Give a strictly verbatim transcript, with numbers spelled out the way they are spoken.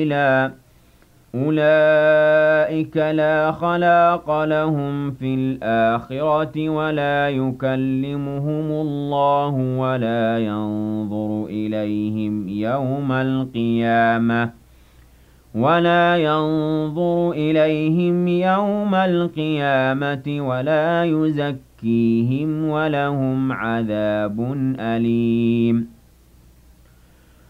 لا أولئك لا خلاق لهم في الآخرة ولا يكلمهم الله ولا ينظر إليهم يوم القيامة ولا ينظر إليهم يوم القيامة ولا يزكيهم ولهم عذاب أليم